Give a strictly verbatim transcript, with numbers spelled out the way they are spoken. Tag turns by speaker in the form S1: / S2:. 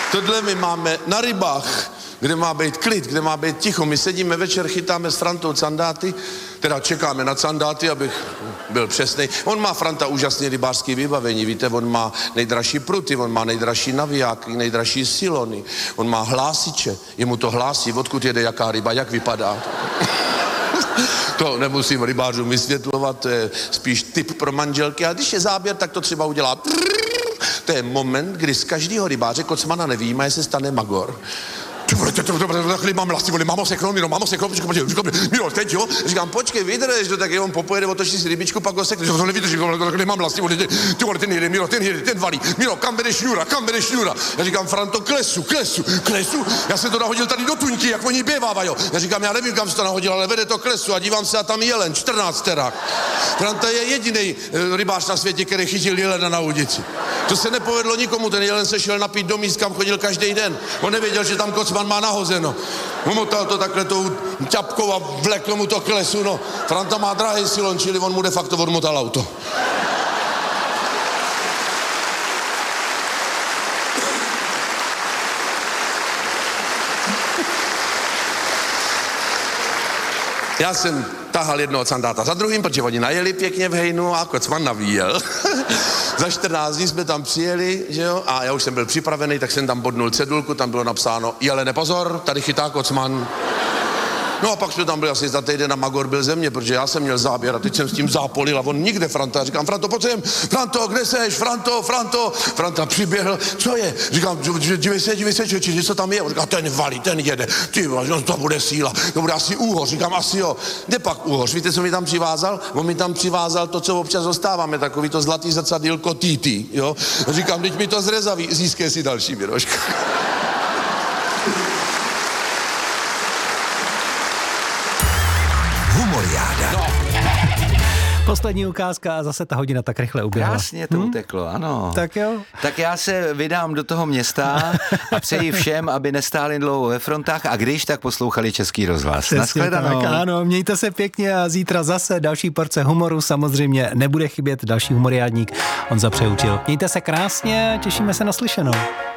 S1: Tohle my máme na rybách, kde má být klid, kde má být ticho. My sedíme večer, chytáme s Frantou sandáty, teda čekáme na sandáty, abych byl přesnej. On má, Franta, úžasný rybářský vybavení, víte, on má nejdražší pruty, on má nejdražší navijáky, nejdražší silony, on má hlásiče, jemu to hlásí, odkud jede jaká ryba, jak vypadá. To nemusím rybářům vysvětlovat, to je spíš tip pro manželky, a když je záběr, tak to třeba udělá. To je moment, kdy z každého rybáře kocmana nevyjímaje se stane magor. Takhle mám lasy, vole, mámo se krom, Miro, mámo se krom, Miro, teď jo, říkám, počkej, vydrž, to tak on popojede, otočí si rybičku, pak ho sekne, to nevydrží, takhle mám lasy, vole, ty vole, ten jede, Miro, ten jede, ten valí, Miro, kam vede šňůra, kam vede šňůra, já říkám, Franto, klesu, klesu, klesu, já jsem to nahodil tady do tuňky, jak oni běvávají, já říkám, já nevím, kam jsi to nahodil, ale vede to klesu a dívám se a tam jelen, čtrnáct terák. Franta je jediný rybář na světě, který chytil jelena na ulici. To se nepovedlo nikomu, ten jelen se šel napít do míst, kam chodil každý den. On nevěděl, že tam kocman má nahozeno. Umotal to takhle tou ťapkou a vlekl mu to k lesu, no. Franta má drahý silon, čili on mu de facto odmotal auto. Já jsem tahal jednoho sandáta za druhým, protože oni najeli pěkně v hejnu a kocman navíjel. Za čtrnáct dní jsme tam přijeli, že jo, a já už jsem byl připravený, tak jsem tam bodnul cedulku, tam bylo napsáno, jelene pozor, tady chytá kocman. No a pak jsme tam byli asi za týden a magor byl ze mě, protože já jsem měl záběr a teď jsem s tím zápolil a on nikde, Franta. Říkám, Franto, pojď sem, Franto, kde seš, Franto, Franto. Franta přiběhl, co je? Říkám, dívej se, dívej se, či, co tam je? On říká, ten valí, ten jede, ty, no to bude síla, to bude asi úhoř. Říkám, asi jo. Kde pak úhoř? Víte, co mi tam přivázal? On mi tam přivázal to, co občas dostáváme, takový to zlatý zrcadýlko Títí, jo. Říkám, teď mi to zrezaví, získej si další, Miroška.
S2: No.
S3: Poslední ukázka a zase ta hodina tak rychle uběhla.
S2: Krásně to hm? uteklo, ano.
S3: Tak jo.
S2: Tak já se vydám do toho města a přeji všem, aby nestáli dlouho ve frontách a když, tak poslouchali Český rozhlas. Nashledanou.
S3: Ano, mějte se pěkně a zítra zase další porce humoru. Samozřejmě nebude chybět další humoriádník. On zapřeučil. Mějte se krásně, těšíme se na slyšenou.